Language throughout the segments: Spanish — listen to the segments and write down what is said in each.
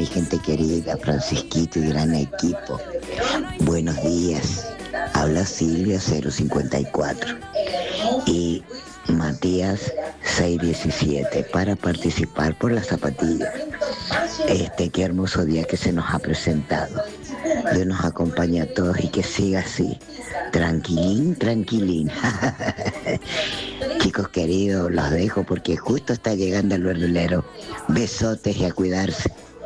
mi gente querida, Francisquito y gran equipo. Buenos días. Habla Silvia 054 y Matías 617 para participar por las zapatillas. Qué hermoso día que se nos ha presentado. Dios nos acompañe a todos y que siga así. Tranquilín, tranquilín. Chicos queridos, los dejo porque justo está llegando el verdulero. Besotes y a cuidarse.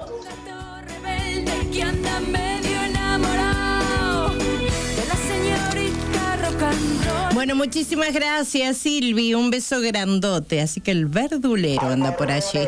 Bueno, muchísimas gracias, Silvi. Un beso grandote. Así que el verdulero anda por allí.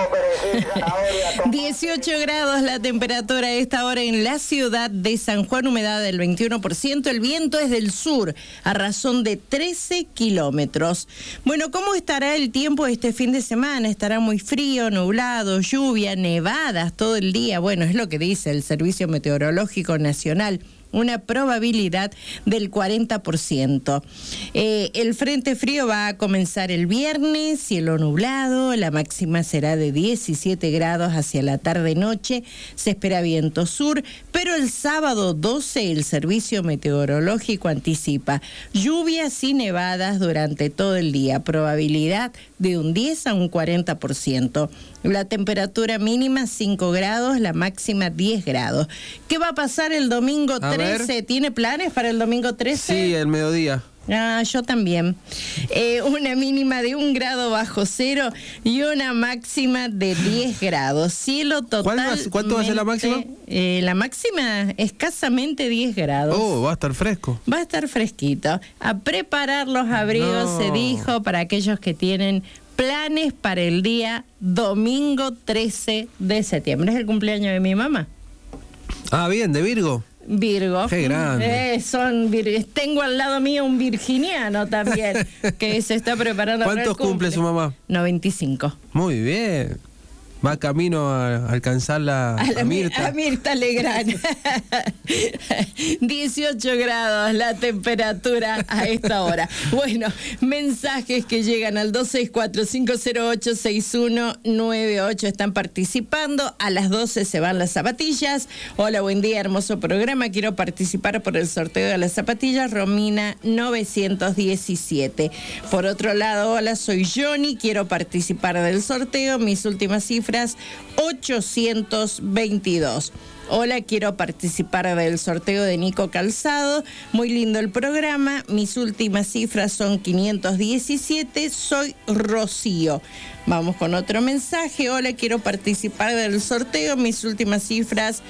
18 grados la temperatura a esta hora en la ciudad de San Juan, humedad del 21%. El viento es del sur, a razón de 13 kilómetros. Bueno, ¿cómo estará el tiempo este fin de semana? Estará muy frío, nublado, lluvia, nevadas todo el día. Bueno, es lo que dice el Servicio Meteorológico Nacional. Una probabilidad del 40%. El frente frío va a comenzar el viernes, cielo nublado, la máxima será de 17 grados hacia la tarde-noche, se espera viento sur, pero el sábado 12 el Servicio Meteorológico anticipa lluvias y nevadas durante todo el día, probabilidad de un 10 a un 40%. La temperatura mínima 5 grados, la máxima 10 grados. ¿Qué va a pasar el domingo 13? ¿Tiene planes para el domingo 13? Sí, el mediodía. Yo también. Una mínima de 1 grado bajo cero y una máxima de 10 grados. Cielo total. ¿Cuánto va a ser la máxima? La máxima escasamente 10 grados. Va a estar fresco. Va a estar fresquito. A preparar los abrigos, se dijo, para aquellos que tienen planes para el día domingo 13 de septiembre. Es el cumpleaños de mi mamá. Ah, bien, de Virgo. Virgo. Qué grande. Tengo al lado mío un virginiano también que se está preparando para el ¿Cuántos cumple su mamá? 95. Muy bien. Va camino a alcanzarla a Mirta. A Mirta Legrand. 18 grados la temperatura a esta hora. Bueno, mensajes que llegan al 264-508-6198. Están participando. A las 12 se van las zapatillas. Hola, buen día, hermoso programa. Quiero participar por el sorteo de las zapatillas. Romina 917. Por otro lado, hola, soy Johnny. Quiero participar del sorteo. Mis últimas cifras 822. Hola, quiero participar del sorteo de Nico Calzado. Muy lindo el programa. Mis últimas cifras son 517. Soy Rocío. Vamos con otro mensaje. Hola, quiero participar del sorteo. Mis últimas cifras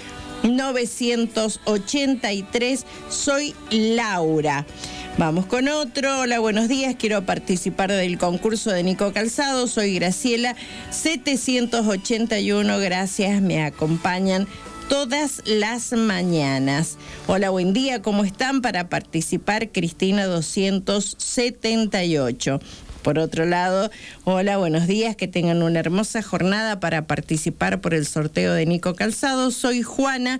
983. Soy Laura. Vamos con otro. Hola, buenos días. Quiero participar del concurso de Nico Calzado. Soy Graciela 781. Gracias, me acompañan todas las mañanas. Hola, buen día. ¿Cómo están? Para participar, Cristina 278. Por otro lado, hola, buenos días, que tengan una hermosa jornada para participar por el sorteo de Nico Calzado. Soy Juana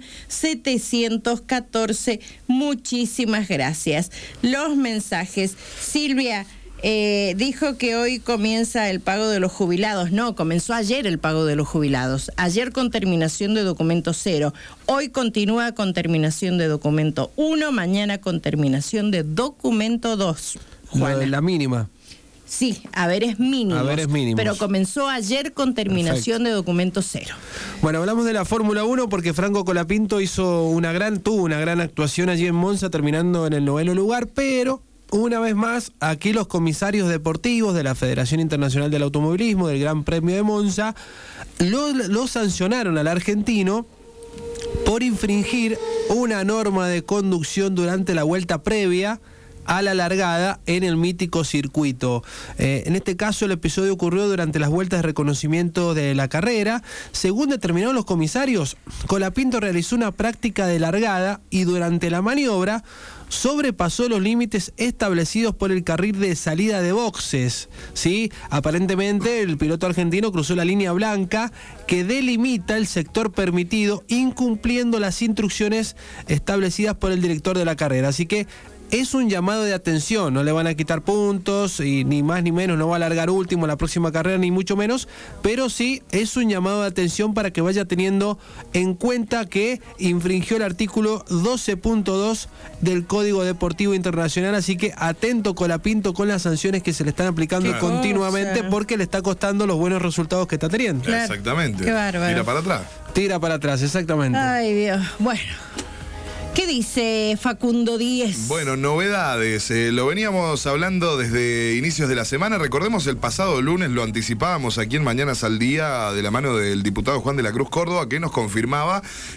714, muchísimas gracias. Los mensajes, Silvia dijo que hoy comienza el pago de los jubilados. No, comenzó ayer el pago de los jubilados. Ayer con terminación de documento 0. Hoy continúa con terminación de documento 1, mañana con terminación de documento 2. Juana. La mínima. Sí, haberes mínimos. Pero comenzó ayer con terminación de documento 0. Bueno, hablamos de la Fórmula 1 porque Franco Colapinto tuvo una gran actuación allí en Monza, terminando en el 9º lugar, pero una vez más, aquí los comisarios deportivos de la Federación Internacional del Automovilismo, del Gran Premio de Monza, lo sancionaron al argentino por infringir una norma de conducción durante la vuelta previa a la largada en el mítico circuito. En este caso, el episodio ocurrió durante las vueltas de reconocimiento de la carrera. Según determinaron los comisarios, Colapinto realizó una práctica de largada y durante la maniobra sobrepasó los límites establecidos por el carril de salida de boxes, ¿sí? Aparentemente el piloto argentino cruzó la línea blanca que delimita el sector permitido, incumpliendo las instrucciones establecidas por el director de la carrera. Así que Es un llamado de atención, no le van a quitar puntos, y ni más ni menos, no va a largar último la próxima carrera, ni mucho menos, pero sí es un llamado de atención para que vaya teniendo en cuenta que infringió el artículo 12.2 del Código Deportivo Internacional, así que atento Colapinto con las sanciones que se le están aplicando continuamente, porque le está costando los buenos resultados que está teniendo. Claro. Exactamente. Qué bárbaro. Tira para atrás. Tira para atrás, exactamente. Ay, Dios. Bueno. ¿Qué dice Facundo Díez? Bueno, novedades. Lo veníamos hablando desde inicios de la semana. Recordemos, el pasado lunes lo anticipábamos aquí en Mañanas al Día de la mano del diputado Juan de la Cruz Córdoba, que nos confirmaba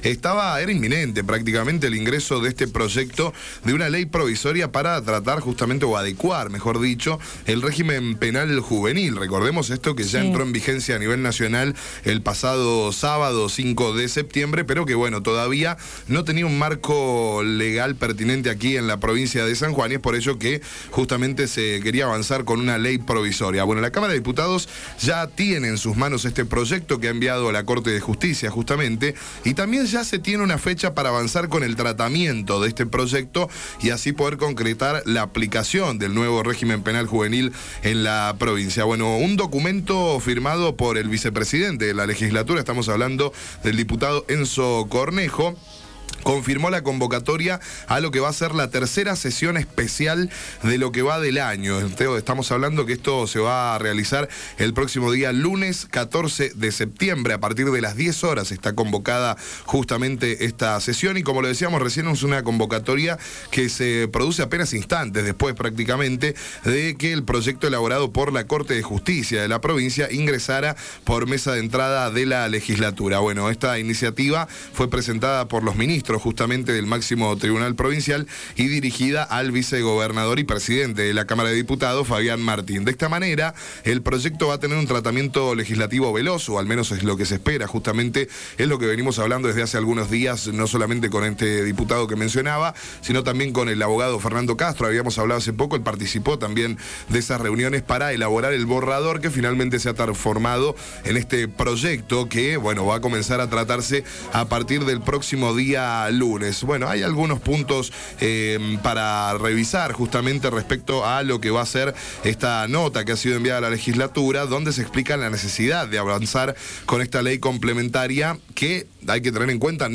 era inminente prácticamente el ingreso de este proyecto de una ley provisoria para tratar justamente, o adecuar, mejor dicho, el régimen penal juvenil. Recordemos esto que ya entró en vigencia a nivel nacional el pasado sábado 5 de septiembre, pero que bueno, todavía no tenía un marco legal pertinente aquí en la provincia de San Juan, y es por ello que justamente se quería avanzar con una ley provisoria. Bueno, la Cámara de Diputados ya tiene en sus manos este proyecto que ha enviado a la Corte de Justicia justamente, y también ya se tiene una fecha para avanzar con el tratamiento de este proyecto y así poder concretar la aplicación del nuevo régimen penal juvenil en la provincia. Bueno, un documento firmado por el vicepresidente de la legislatura, estamos hablando del diputado Enzo Cornejo, confirmó la convocatoria a lo que va a ser la tercera sesión especial de lo que va del año. Estamos hablando que esto se va a realizar el próximo día lunes 14 de septiembre. A partir de las 10 horas está convocada justamente esta sesión, y como lo decíamos recién, es una convocatoria que se produce apenas instantes después prácticamente de que el proyecto elaborado por la Corte de Justicia de la provincia ingresara por mesa de entrada de la legislatura. Bueno, esta iniciativa fue presentada por los ministros justamente del máximo tribunal provincial y dirigida al vicegobernador y presidente de la Cámara de Diputados, Fabián Martín. De esta manera, el proyecto va a tener un tratamiento legislativo veloz, o al menos es lo que se espera, justamente es lo que venimos hablando desde hace algunos días, no solamente con este diputado que mencionaba, sino también con el abogado Fernando Castro. Habíamos hablado hace poco, él participó también de esas reuniones para elaborar el borrador que finalmente se ha transformado en este proyecto que, bueno, va a comenzar a tratarse a partir del próximo día lunes. Bueno, hay algunos puntos para revisar justamente respecto a lo que va a ser esta nota que ha sido enviada a la legislatura, donde se explica la necesidad de avanzar con esta ley complementaria que hay que tener en cuenta.